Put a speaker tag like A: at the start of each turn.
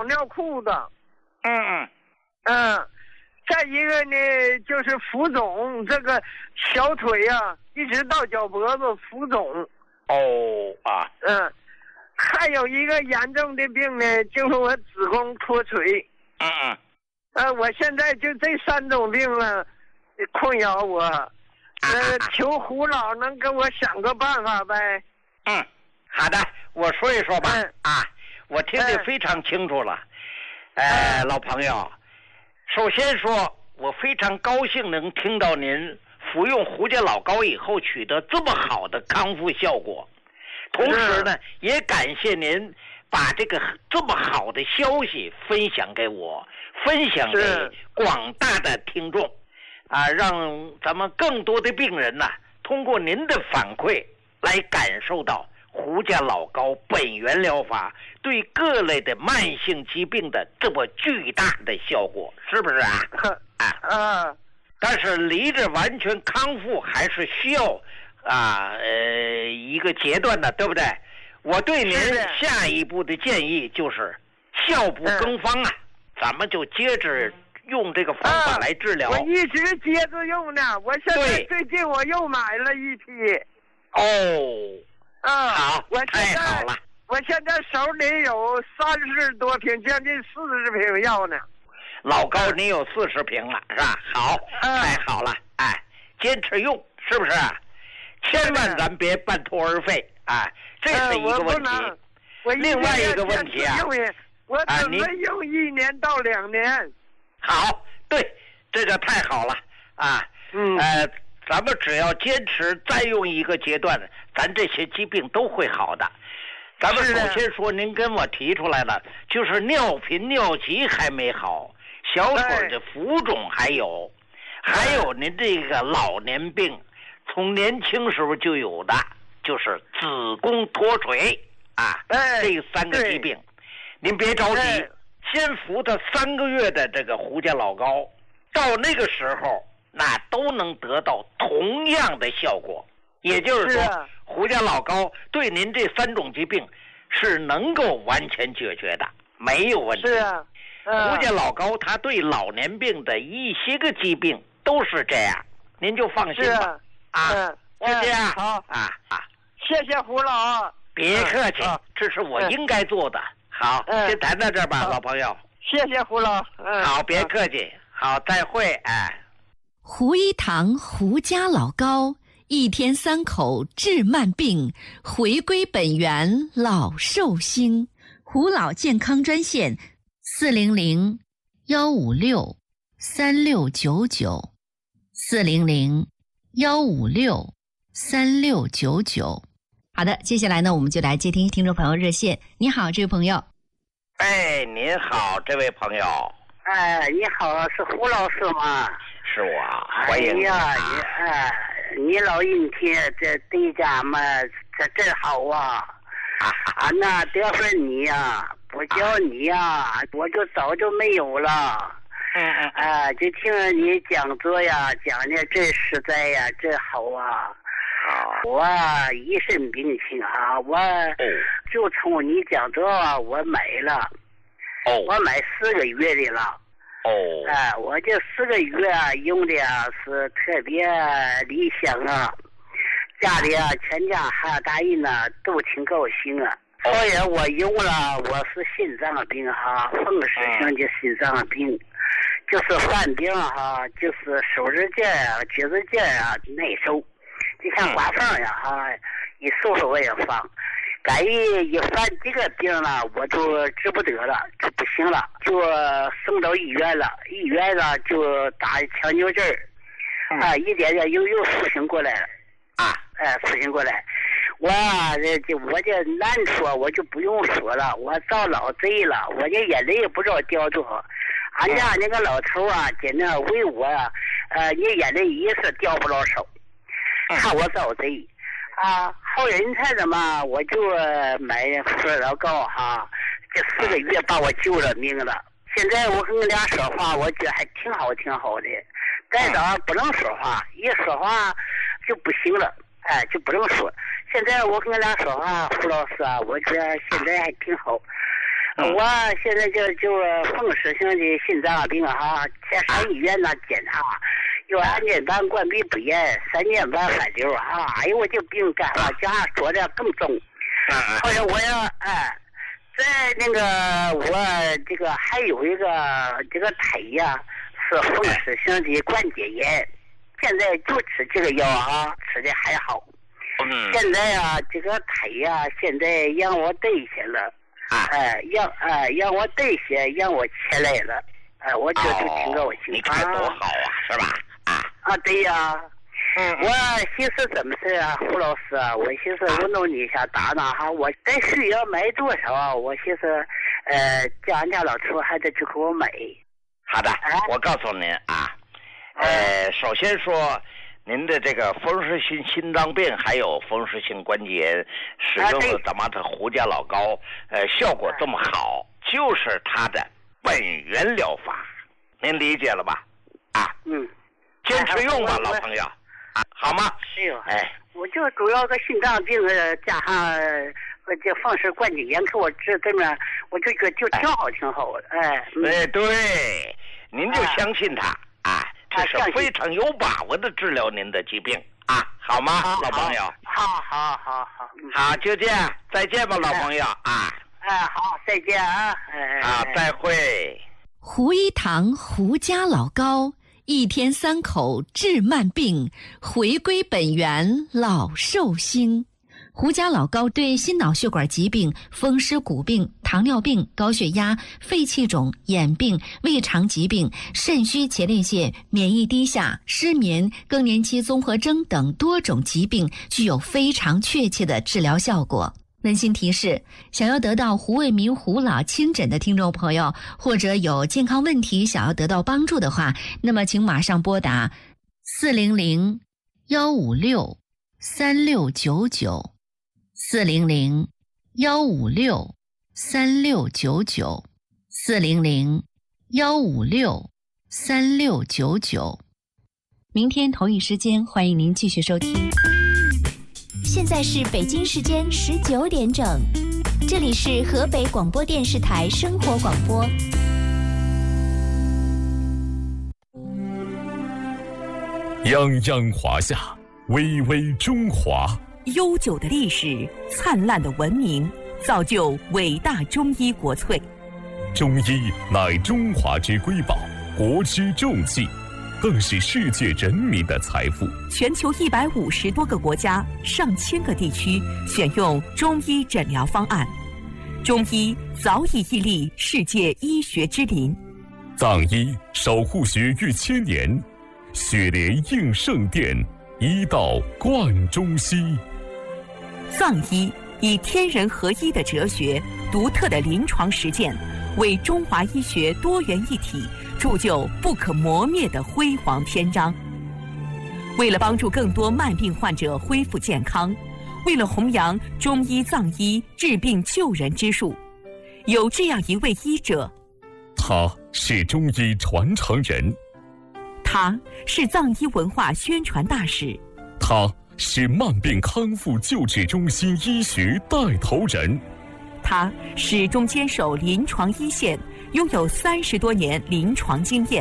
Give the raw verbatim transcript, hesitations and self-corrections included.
A: 尿裤子。
B: 嗯嗯
A: 嗯，再一个呢，就是浮肿，这个小腿啊，一直到脚脖子浮肿。
B: 哦啊。
A: 嗯，还有一个严重的病呢，就是我子宫脱垂。
B: 嗯嗯。
A: 呃，我现在就这三种病了，困扰我。呃，求胡老能给我想个办法呗。
B: 嗯，好的，我说一说吧。
A: 嗯、
B: 啊，我听得非常清楚了。呃，老朋友，首先说，我非常高兴能听到您服用胡家老膏以后取得这么好的康复效果，同时呢，也感谢您把这个这么好的消息分享给我，分享给广大的听众。啊，让咱们更多的病人呢、啊，通过您的反馈来感受到胡家老膏本源疗法对各类的慢性疾病的这么巨大的效果，是不是啊？啊
A: 啊！
B: 但是离着完全康复还是需要啊呃一个阶段的，对不对？我对您下一步的建议就是效不更方啊，嗯、咱们就接着。用这个方法来治疗、
A: 啊、我一直接着用呢，我现在最近我又买了一批。
B: 哦，
A: 啊，
B: 好，
A: 我现在
B: 太好了，
A: 我现在手里有三十多瓶，将近四十瓶药呢。
B: 老高，你有四十瓶了是吧？好，
A: 啊、
B: 太好了，哎，坚持用，是不是？千万咱别半途而废啊，这是一个问题。
A: 啊、我
B: 另外一个问题啊，
A: 我准备用一年到两年。啊
B: 好，对，这个太好了啊！
A: 嗯，
B: 呃，咱们只要坚持再用一个阶段，咱这些疾病都会好的。咱们首先说，您跟我提出来了，就是尿频尿急还没好，小腿的浮肿还有，还有您这个老年病，从年轻时候就有的，就是子宫脱垂啊，这三个疾病，您别着急。先服他三个月的这个胡家老膏，到那个时候那都能得到同样的效果。也就是说，
A: 是
B: 胡家老膏对您这三种疾病是能够完全解决的，没有问题。
A: 是啊，
B: 嗯、胡家老膏它对老年病的一些个疾病都是这样，您就放心吧。
A: 啊，
B: 嗯，就这样。
A: 好
B: 啊啊，
A: 谢谢胡老。
B: 别客气，
A: 嗯、
B: 这是我应该做的。好，
A: 嗯、
B: 先谈到这儿吧，老朋友。
A: 谢谢胡老。嗯、
B: 好，别客气。好，再会。哎，
C: 胡一堂胡家老膏，一天三口治慢病，回归本源老寿星。胡老健康专线：四零零幺五六三六九九，四零零幺五六三六九九。好的，接下来呢，我们就来接听听众朋友热线。你好，这位朋友。
B: 哎，您好，这位朋友。
D: 哎，你好，是胡老师吗？
B: 是我，欢迎你。
D: 哎呀，你哎，你老人家这对家嘛，这真好啊！啊，那得分你呀，不叫你呀，我就早就没有了。
B: 嗯嗯。
D: 哎，就听你讲座呀，讲的真实在呀，真好啊。我一身病情啊，我就从你讲座我买了，
B: 哦，
D: 我买四个月的了，
B: 哦，
D: 哎，我这四个月啊用的啊是特别理想啊，家里啊全家还大人呢都挺高兴啊。后来我用了，我是心脏病哈，风湿性的心脏病，就是犯病哈，就是手指尖啊、脚趾尖啊难受。就像刮风呀哈，一手手我也放，赶一一犯这个病了，我就治不得了，就不行了，就送到医院了，医院了就打强扭针儿，啊，一点点又又苏醒过来了，啊，哎，苏醒过来，我这这我这难说，我就不用说了，我遭老贼了，我这眼泪也不知道掉多少，俺家那个老头啊，在那喂我啊，呃，你眼泪一是掉不老少。看我遭贼啊！后人才的嘛，我就买胡老膏哈，这四个月把我救了命了。现在我跟你俩说话，我觉得还挺好，挺好的。再早不能说话，一说话就不行了，哎，就不能说。现在我跟你俩说话，胡老师啊，我觉得现在还挺好。
B: 嗯、
D: 我现在就就风湿性的心脏病哈，前上医院那检查，有二年半关闭不严，三年半反流哈，哎呦我就病干了，家说的更重。后来我要哎，在那个我这个还有一个这个胎呀，是风湿性的关节炎，现在就吃这个药啊，吃的还好。
B: 嗯。
D: 现在啊，这个胎呀，现在让我代谢了。
B: 啊，
D: 哎，让哎让我代谢，让我起来了，哎，我觉得挺高兴。
B: 你看多好啊，是吧？啊
D: 啊，对呀。
B: 嗯。
D: 我寻思怎么事啊，胡老师啊，我寻思我弄你一下打打哈，我得需要买多少啊？我寻思，呃，叫俺家老头还得去给我买。
B: 好的，哎、我告诉您啊，呃，首先说。您的这个风湿性心脏病还有风湿性关节炎使用的咱们的胡家老膏，呃，效果这么好，就是它的本源疗法，您理解了吧？啊，
D: 嗯，
B: 坚持用吧，老朋友，啊，好吗？
D: 是哟，
B: 哎，
D: 我就主要个心脏病，加上呃这风湿关节炎，给我治这么，我就觉得就挺好，挺好的，哎，
B: 哎，对，您就相信他啊。这是非常有把握的治疗您的疾病啊，好吗，
D: 好
B: 老朋友？
D: 好好好好，
B: 好，就这样，再见吧，老朋友啊！
D: 哎，好，再见啊！哎，
B: 啊，再会。
C: 胡一堂胡家老膏，一天三口治慢病，回归本源老寿星。胡家老膏对心脑血管疾病、风湿骨病、糖尿病、高血压、肺气肿、眼病、胃肠疾病、肾虚前列腺、免疫低下、失眠、更年期综合征等多种疾病具有非常确切的治疗效果。温馨提示：想要得到胡卫民胡老亲诊的听众朋友，或者有健康问题想要得到帮助的话，那么请马上拨打四零零幺五六三六九九。四零零幺五六三六九九，四零零幺五六三六九九。明天同一时间，欢迎您继续收听。
E: 现在是北京时间十九点整，这里是河北广播电视台生活广播。
F: 泱泱华夏，巍巍中华。
G: 悠久的历史，灿烂的文明，造就伟大中医国粹。
F: 中医乃中华之瑰宝，国之重器，更是世界人民的财富。
G: 全球一百五十多个国家、上千个地区选用中医诊疗方案，中医早已屹立世界医学之林。
F: 藏医守护学逾千年，血莲应圣殿，医道贯中西。
G: 藏医以天人合一的哲学、独特的临床实践，为中华医学多元一体铸就不可磨灭的辉煌篇章。为了帮助更多慢病患者恢复健康，为了弘扬中医藏医治病救人之术，有这样一位医者，
F: 他是中医传承人，
G: 他是藏医文化宣传大使，
F: 他是慢病康复救治中心医学带头人，
G: 他始终坚守临床一线，拥有三十多年临床经验。